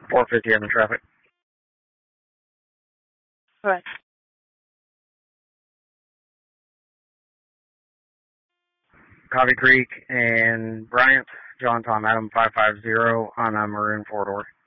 450 in the traffic. Right. Coffee Creek and Bryant, John Tom Adam 550 on a maroon 4-door.